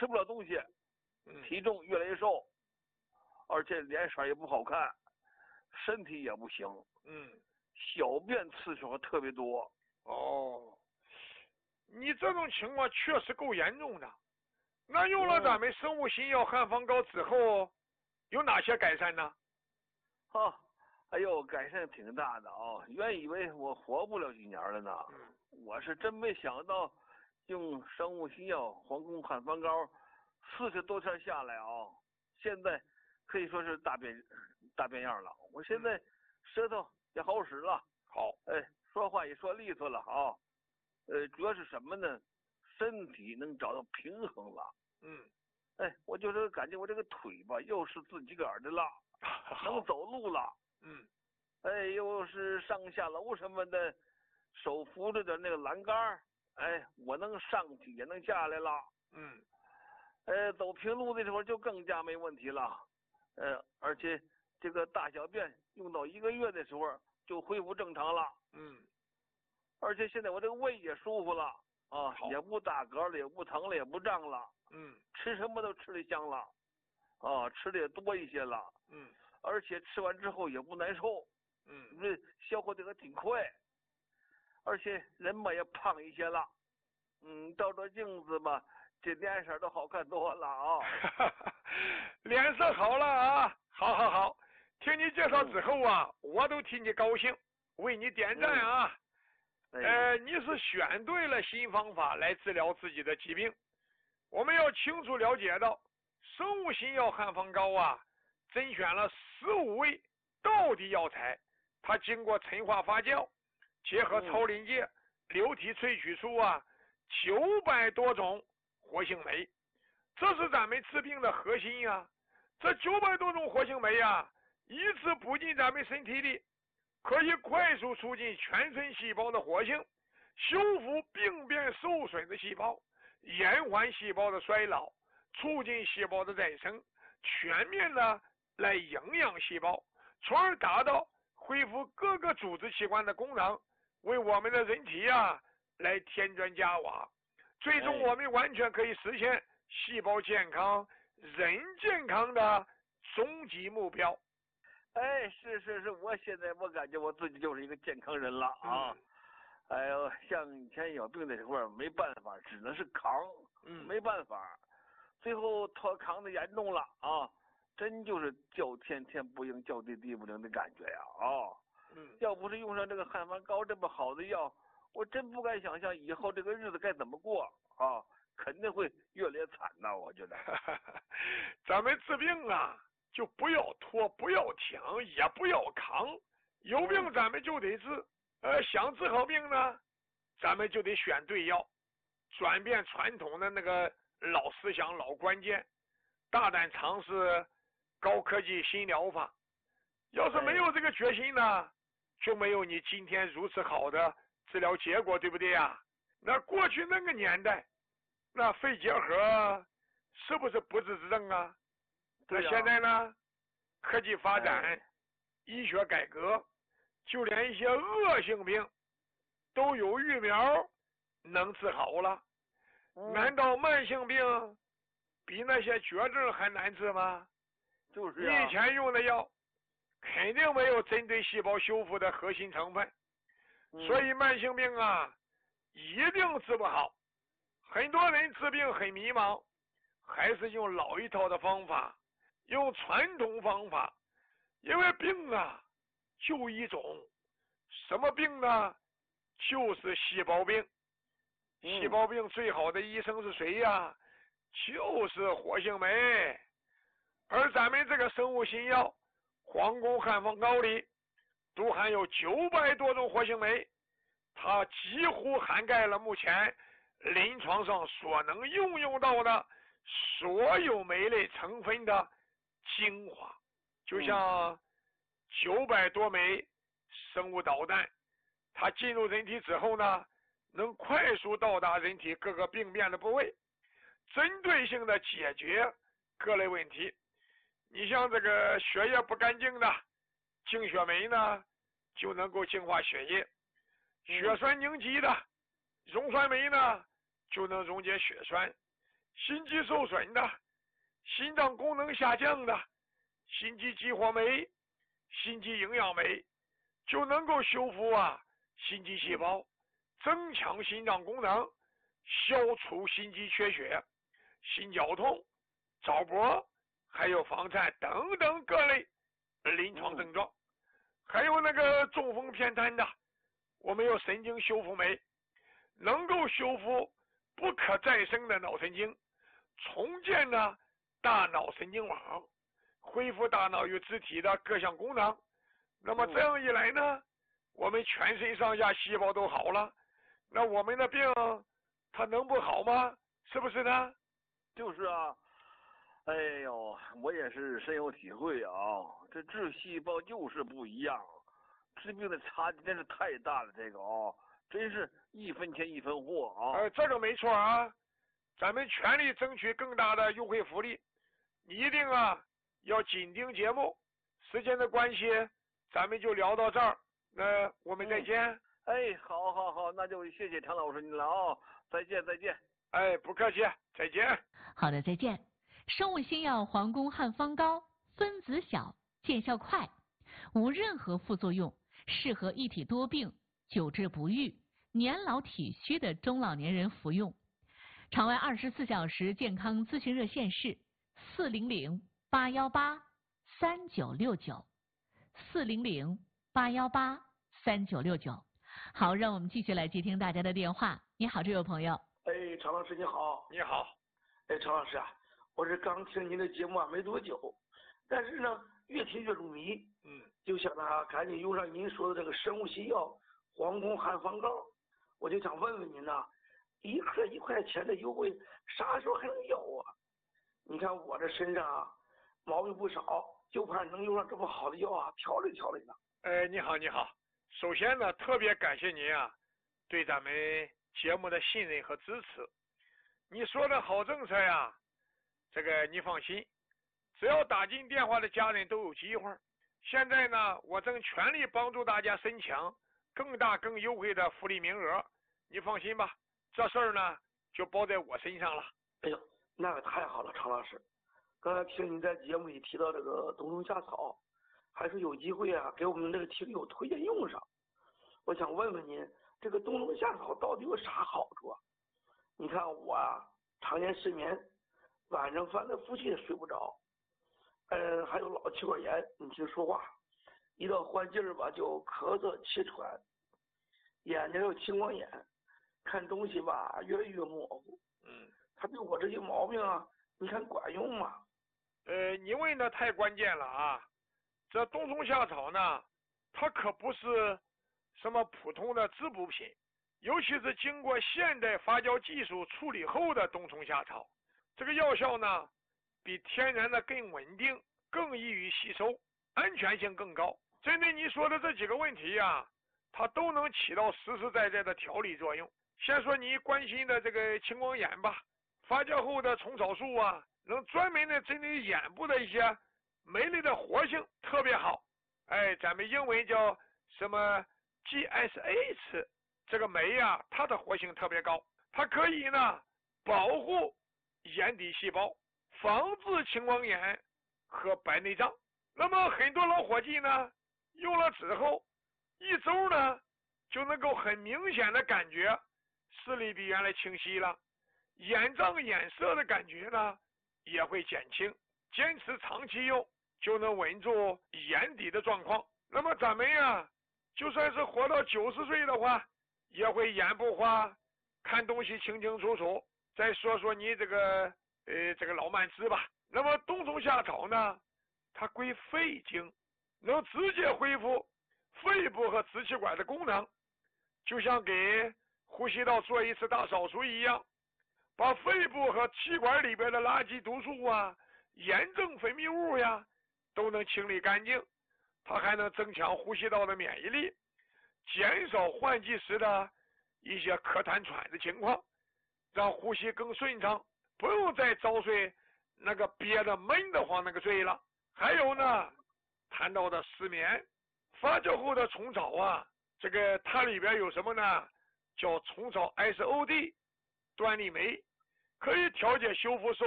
吃不了东西， 嗯体重越来越瘦，而且脸色也不好看，身体也不行， 嗯， 小便次数还特别多。 哦，你这种情况确实够严重的。那用了咱们生物新药汉方膏之后，有哪些改善呢？ 啊，哎呦，改善挺大的啊！原以为我活不了几年了呢，我是真没想到，用生物新药皇宫汉方膏40多天下来啊，现在可以说是大变样了。我现在舌头也好使了， 好， 哎，说话也说利索了啊。主要是什么呢？身体能找到平衡了。哎，我就是感觉我这个腿吧，又是自己个儿的了，能走路了。哎，又是上下楼什么的，手扶着的那个栏杆，哎，我能上去也能下来了。走平路的时候就更加没问题了。而且这个大小便用到1个月的时候就恢复正常了。而且现在我这个胃也舒服了啊，也不打嗝了，也不疼了，也不胀了。吃什么都吃得香了，啊，吃的也多一些了。而且吃完之后也不难受。这消化的还挺快，而且人嘛也胖一些了。照照镜子吧，这脸色都好看多了啊。 脸色好了啊，好，听你介绍之后啊，我都替你高兴，为你点赞啊。你是选对了新方法来治疗自己的疾病。我们要清楚了解到，生物新药汉方膏啊，甄选了15味道地药材，它经过陈化发酵，结合超临界、流体萃取出啊900多种活性酶，这是咱们治病的核心呀。这900多种活性酶呀，一次补进咱们身体里，可以快速促进全身细胞的活性，修复病变受损的细胞，延缓细胞的衰老，促进细胞的再生，全面的来营养细胞，从而达到恢复各个组织器官的功能，为我们的人体来添砖加瓦，最终我们完全可以实现细胞健康、人健康的终极目标。 哎，是，我现在我感觉我自己就是一个健康人了啊。哎呦，像以前有病的时候没办法，只能是扛，没办法，最后他扛的严重了啊，真就是叫天天不应，叫地地不灵的感觉呀啊。要不是用上这个汉方膏这么好的药，我真不敢想象以后这个日子该怎么过啊，肯定会越来越惨呐，我觉得。 咱们治病啊，就不要拖，不要挺，也不要扛，有病咱们就得治。想治好病呢，咱们就得选对药，转变传统的那个老思想、老观念，大胆尝试高科技新疗法。要是没有这个决心呢，就没有你今天如此好的治疗结果，对不对呀？那过去那个年代，那肺结核是不是不治之症啊？那现在呢，科技发展，医学改革，就连一些恶性病都有疫苗能治好了。难道慢性病比那些绝症还难治吗？ 就是你以前用的药肯定没有针对细胞修复的核心成分，所以慢性病啊一定治不好。很多人治病很迷茫，还是用老一套的方法，用传统方法，因为病啊就一种，什么病呢？就是细胞病。细胞病最好的医生是谁呀？就是活性酶。而咱们这个生物新药皇宫汉方膏里都含有900多种活性酶，它几乎涵盖了目前临床上所能应用到的所有酶类成分的精华，就像900多枚生物导弹，它进入人体之后呢，能快速到达人体各个病变的部位，针对性的解决各类问题。你像这个血液不干净的净血酶呢，就能够净化血液；血栓凝集的溶栓酶呢，就能溶解血栓； 心肌受损的、心脏功能下降的、心肌激活酶、心肌营养酶，就能够修复心肌细胞，增强心脏功能，消除心肌缺血、心绞痛、早搏，还有房颤等等各类临床症状。还有那个中风偏瘫的，我们有神经修复酶，能够修复不可再生的脑神经，重建大脑神经网，恢复大脑与肢体的各项功能。那么这样一来呢，我们全身上下细胞都好了，那我们的病它能不好吗？是不是呢？ 就是啊，哎呦，我也是深有体会啊，这治细胞就是不一样，治病的差距真是太大了，这个真是一分钱一分货啊。 这个没错啊，咱们全力争取更大的优惠福利，你一定要紧盯节目。时间的关系，咱们就聊到这儿，那我们再见。 哎，好，那就谢谢常老师您了再见。 哎，不客气，再见。 好的，再见。生物新药皇宫汉方膏，分子小，见效快，无任何副作用，适合一体多病、久治不愈、年老体虚的中老年人服用。场外24小时健康咨询热线是400-818-3969，400-818-3969。好，让我们继续来接听大家的电话。你好，这位朋友。 哎，常老师你好。 你好。 哎，常老师我是刚听您的节目没多久，但是呢越听越入迷，就想赶紧用上您说的这个生物新药皇宫汉方膏，我就想问问您一克1块钱的优惠啥时候还能有啊？你看我这身上毛病不少，就怕能用上这么好的药调理调理呢。 你好。首先呢，特别感谢您对咱们节目的信任和支持。你说的好政策这个你放心，只要打进电话的家人都有机会。现在呢，我正全力帮助大家申请更大更优惠的福利名额，你放心吧，这事儿呢就包在我身上了。 哎呦，那个太好了，常老师。刚才听您在节目里提到这个冬虫夏草，还是有机会给我们这个听友推荐用上。我想问问您，这个冬虫夏草到底有啥好处啊？你看我常年失眠，晚上翻来覆去也睡不着，还有老气管炎，你听说话，一到换季儿就咳嗽气喘，眼睛有青光眼，看东西越来越模糊。他对我这些毛病你看管用吗？ 你问的太关键了这冬虫夏草呢，它可不是什么普通的滋补品，尤其是经过现代发酵技术处理后的冬虫夏草，这个药效呢比天然的更稳定，更易于吸收，安全性更高。针对你说的这几个问题它都能起到实实在在的调理作用。先说你关心的这个青光眼吧，发酵后的虫草素能专门的针对眼部的一些酶类的活性特别好。咱们英文叫什么 GSH， 这个酶它的活性特别高，它可以呢保护眼底细胞，防治青光眼和白内障。那么很多老伙计呢用了之后1周呢就能够很明显的感觉视力比原来清晰了，眼胀眼涩的感觉呢也会减轻，坚持长期用就能稳住眼底的状况。那么咱们就算是活到90岁的话，也会眼部花，看东西清清楚楚。再说说你这个老慢支吧，那么冬虫夏草呢，它归肺经，能直接恢复肺部和支气管的功能，就像给呼吸道做一次大扫除一样，把肺部和气管里边的垃圾毒素炎症分泌物都能清理干净。它还能增强呼吸道的免疫力，减少换季时的一些咳痰喘的情况，让呼吸更顺畅，不用再遭罪那个憋得闷得慌那个罪了。还有呢，谈到的失眠，发酵后的虫草这个它里边有什么呢？叫虫草 SOD 端粒酶， 可以调节修复手